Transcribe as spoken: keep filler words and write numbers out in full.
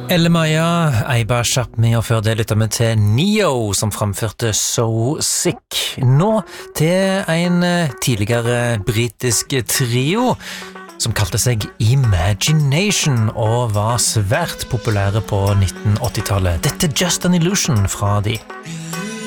Elle Maya, Aiba Chapmi, og før det lytter vi til Neo, som framførte So Sick. Nå til en tidligere britisk trio, som kalte seg Imagination, og var svært populære på nitten åtti-tallet. Dette er Just an Illusion fra de.